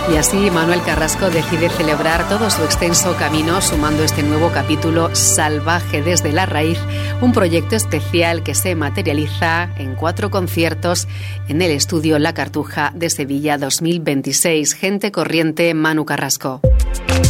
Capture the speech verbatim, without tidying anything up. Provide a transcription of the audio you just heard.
Y así Manuel Carrasco decide celebrar todo su extenso camino sumando este nuevo capítulo Salvaje desde la raíz, un proyecto especial que se materializa en cuatro conciertos en el estudio La Cartuja de Sevilla dos mil veintiséis. Gente corriente, Manu Carrasco.